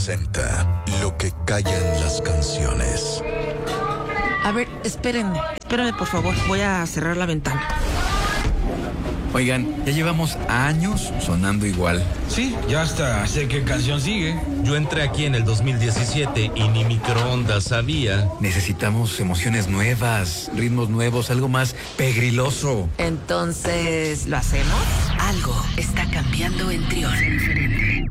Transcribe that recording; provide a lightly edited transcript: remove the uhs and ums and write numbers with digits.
presenta lo que callan las canciones. A ver, espérenme por favor, voy a cerrar la ventana. Oigan, ya llevamos años sonando igual. Sí, ya hasta sé qué canción sigue. Yo entré aquí en el 2017 y ni microondas había. Necesitamos emociones nuevas, ritmos nuevos, algo más pegriloso. Entonces, ¿lo hacemos? Algo está cambiando en Trión.